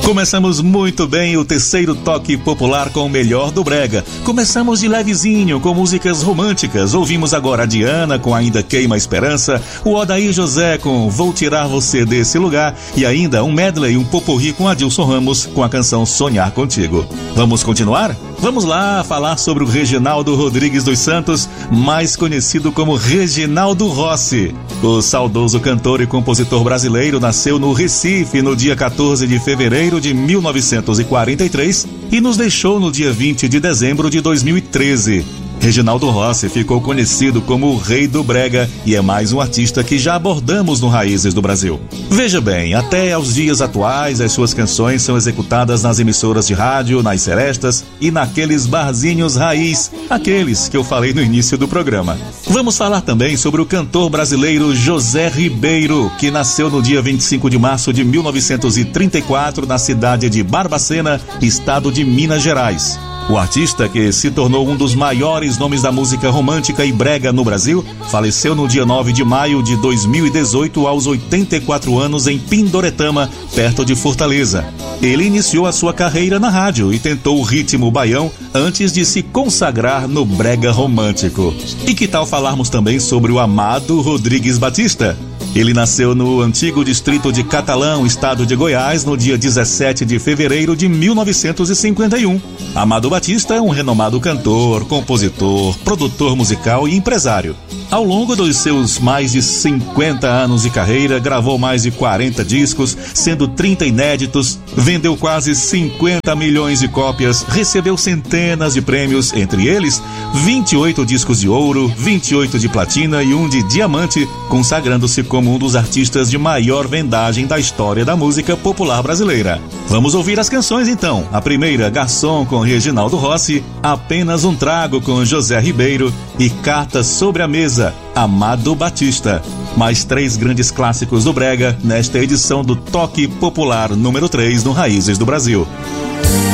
Começamos muito bem o terceiro toque popular com o melhor do brega. Começamos de levezinho, com músicas românticas. Ouvimos agora a Diana com Ainda Queima a Esperança, o Odair José com Vou Tirar Você Desse Lugar e ainda um medley, um poporri com Adilson Ramos com a canção Sonhar Contigo. Vamos continuar? Vamos lá falar sobre o Reginaldo Rodrigues dos Santos, mais conhecido como Reginaldo Rossi. O saudoso cantor e compositor brasileiro nasceu no Recife no dia 14 de fevereiro de 1943 e nos deixou no dia 20 de dezembro de 2013. Reginaldo Rossi ficou conhecido como o Rei do Brega e é mais um artista que já abordamos no Raízes do Brasil. Veja bem, até aos dias atuais as suas canções são executadas nas emissoras de rádio, nas serestas e naqueles barzinhos raiz, aqueles que eu falei no início do programa. Vamos falar também sobre o cantor brasileiro José Ribeiro, que nasceu no dia 25 de março de 1934 na cidade de Barbacena, estado de Minas Gerais. O artista, que se tornou um dos maiores nomes da música romântica e brega no Brasil, faleceu no dia 9 de maio de 2018 aos 84 anos em Pindoretama, perto de Fortaleza. Ele iniciou a sua carreira na rádio e tentou o ritmo baião antes de se consagrar no brega romântico. E que tal falarmos também sobre o Amado Rodrigues Batista? Ele nasceu no antigo distrito de Catalão, estado de Goiás, no dia 17 de fevereiro de 1951. Amado Batista é um renomado cantor, compositor, produtor musical e empresário. Ao longo dos seus mais de 50 anos de carreira, gravou mais de 40 discos, sendo 30 inéditos, vendeu quase 50 milhões de cópias, recebeu centenas de prêmios, entre eles 28 discos de ouro, 28 de platina e um de diamante, consagrando-se como um dos artistas de maior vendagem da história da música popular brasileira. Vamos ouvir as canções então. A primeira, Garçom com Reginaldo Rossi, Apenas um Trago com José Ribeiro e Cartas sobre a Mesa, Amado Batista. Mais 3 grandes clássicos do brega nesta edição do Toque Popular número 3 no Raízes do Brasil.